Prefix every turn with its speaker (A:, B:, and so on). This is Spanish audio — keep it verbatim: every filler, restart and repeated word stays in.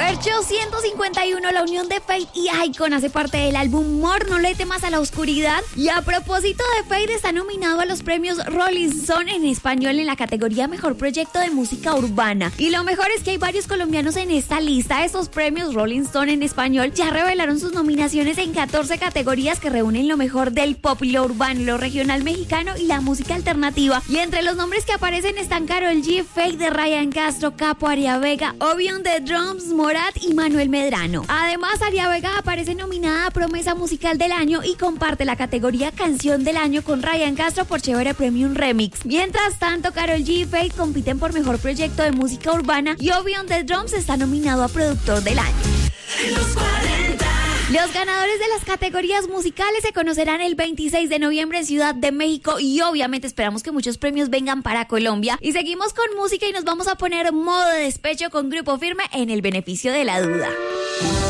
A: Fercho ciento cincuenta y uno, la unión de Feid y Akon hace parte del álbum More, no le temas a la oscuridad. Y a propósito de Feid, está nominado a los premios Rolling Stone en español en la categoría Mejor Proyecto de Música Urbana. Y lo mejor es que hay varios colombianos en esta lista. Estos premios Rolling Stone en español ya revelaron sus nominaciones en catorce categorías que reúnen lo mejor del pop, lo urbano, lo regional mexicano y la música alternativa. Y entre los nombres que aparecen están Karol G, Feid, de Ryan Castro, Capo, Aria Vega, Obion de Drums, Morat y Manuel Medrano. Además, Aria Vega aparece nominada a Promesa Musical del Año y comparte la categoría Canción del Año con Ryan Castro por Chévere Premium Remix. Mientras tanto, Karol G y Feid compiten por Mejor Proyecto de Música Urbana y Obion de Drums está nominado a Productor del Año.
B: Los cuarenta.
A: Los ganadores de las categorías musicales se conocerán el veintiséis de noviembre en Ciudad de México y obviamente esperamos que muchos premios vengan para Colombia. Y seguimos con música y nos vamos a poner modo de despecho con Grupo Firme en El Beneficio de la Duda.